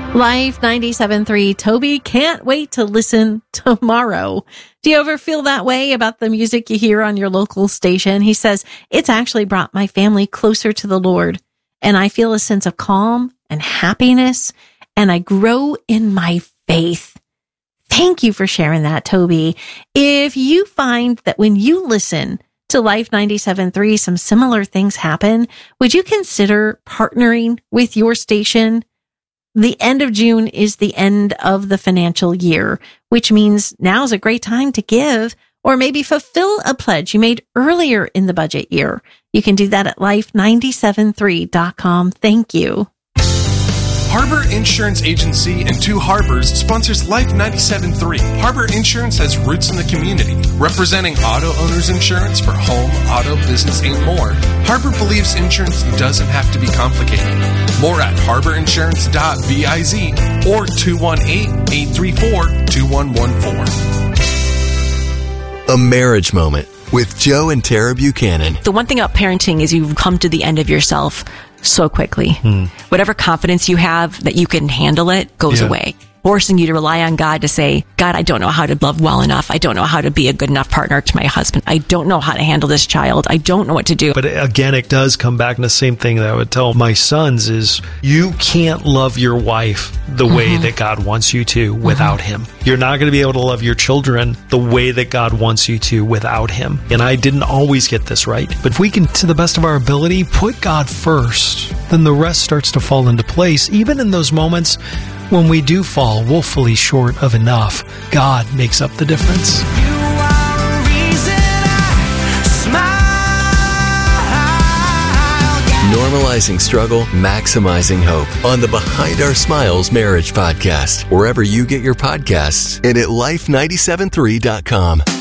Life 97.3, Toby can't wait to listen tomorrow. Do you ever feel that way about the music you hear on your local station? He says, it's actually brought my family closer to the Lord, and I feel a sense of calm and happiness, and I grow in my faith. Thank you for sharing that, Toby. If you find that when you listen to Life 97.3, some similar things happen, would you consider partnering with your station? The end of June is the end of the financial year, which means now is a great time to give or maybe fulfill a pledge you made earlier in the budget year. You can do that at life973.com. Thank you. Harbor Insurance Agency in Two Harbors sponsors Life 97.3. Harbor Insurance has roots in the community, representing auto owners insurance for home, auto, business, and more. Harbor believes insurance doesn't have to be complicated. More at harborinsurance.biz or 218-834-2114. A Marriage Moment with Joe and Tara Buchanan. The one thing about parenting is you come to the end of yourself so quickly. Whatever confidence you have that you can handle it goes away. Forcing you to rely on God to say, God, I don't know how to love well enough. I don't know how to be a good enough partner to my husband. I don't know how to handle this child. I don't know what to do. But again, it does come back to the same thing that I would tell my sons is you can't love your wife the way that God wants you to without Him. You're not going to be able to love your children the way that God wants you to without Him. And I didn't always get this right. But if we can, to the best of our ability, put God first, then the rest starts to fall into place. Even in those moments when we do fall woefully short of enough, God makes up the difference. Normalizing struggle, maximizing hope on the Behind Our Smiles Marriage Podcast, wherever you get your podcasts and at life973.com.